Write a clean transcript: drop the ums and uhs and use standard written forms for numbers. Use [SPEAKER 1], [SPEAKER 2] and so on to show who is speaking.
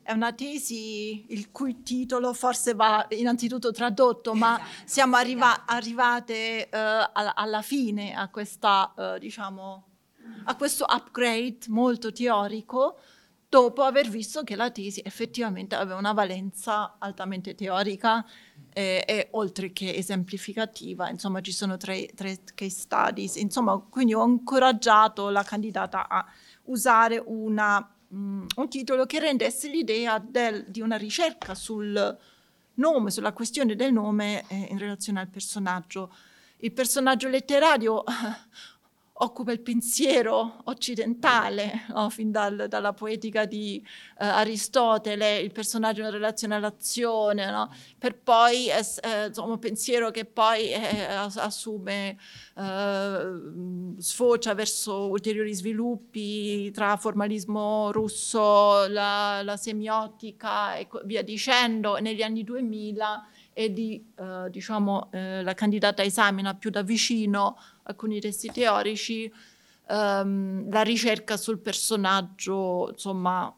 [SPEAKER 1] è una tesi il cui titolo forse va innanzitutto tradotto, ma siamo arrivate alla fine a questa, diciamo, a questo upgrade molto teorico, dopo aver visto che la tesi effettivamente aveva una valenza altamente teorica e oltre che esemplificativa. Insomma, ci sono tre case studies. Insomma, quindi ho incoraggiato la candidata a usare un titolo che rendesse l'idea di una ricerca sul nome, sulla questione del nome in relazione al personaggio. Il personaggio letterario occupa il pensiero occidentale, no? Fin dalla poetica di Aristotele, il personaggio in relazione all'azione, no? Per poi insomma, un pensiero che poi assume, sfocia verso ulteriori sviluppi tra formalismo russo, la semiotica e via dicendo. Negli anni 2000 diciamo, la candidata esamina più da vicino alcuni testi teorici, la ricerca sul personaggio, insomma,